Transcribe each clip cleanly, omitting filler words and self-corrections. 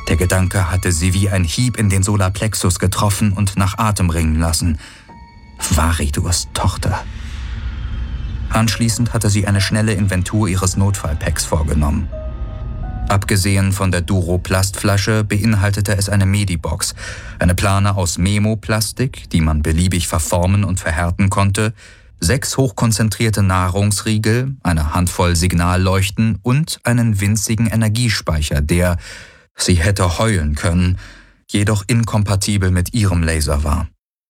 Der Gedanke hatte sie wie ein Hieb in den Solarplexus getroffen und nach Atem ringen lassen. Varidurs Tochter. Anschließend hatte sie eine schnelle Inventur ihres Notfallpacks vorgenommen. Abgesehen von der Duro-Plastflasche beinhaltete es eine Medibox, eine Plane aus Memo-Plastik, die man beliebig verformen und verhärten konnte, 6 hochkonzentrierte Nahrungsriegel, eine Handvoll Signalleuchten und einen winzigen Energiespeicher, der, sie hätte heulen können, jedoch inkompatibel mit ihrem Laser war.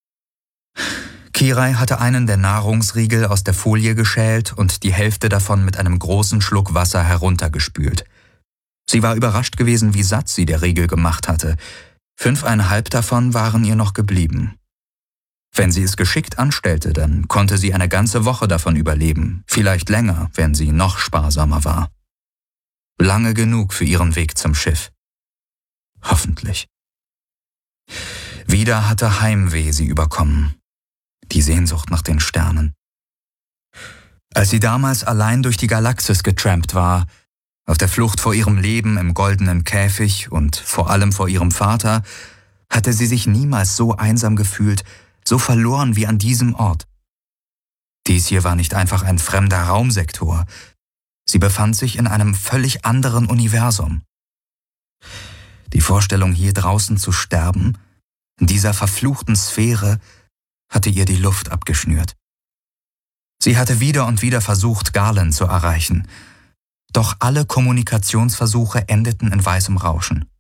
Kirai hatte einen der Nahrungsriegel aus der Folie geschält und die Hälfte davon mit einem großen Schluck Wasser heruntergespült. Sie war überrascht gewesen, wie satt sie der Riegel gemacht hatte. 5,5 davon waren ihr noch geblieben. Wenn sie es geschickt anstellte, dann konnte sie eine ganze Woche davon überleben, vielleicht länger, wenn sie noch sparsamer war. Lange genug für ihren Weg zum Schiff. Hoffentlich. Wieder hatte Heimweh sie überkommen. Die Sehnsucht nach den Sternen. Als sie damals allein durch die Galaxis getrampt war, auf der Flucht vor ihrem Leben im goldenen Käfig und vor allem vor ihrem Vater, hatte sie sich niemals so einsam gefühlt, so verloren wie an diesem Ort. Dies hier war nicht einfach ein fremder Raumsektor. Sie befand sich in einem völlig anderen Universum. Die Vorstellung, hier draußen zu sterben, in dieser verfluchten Sphäre, hatte ihr die Luft abgeschnürt. Sie hatte wieder und wieder versucht, Galen zu erreichen. Doch alle Kommunikationsversuche endeten in weißem Rauschen.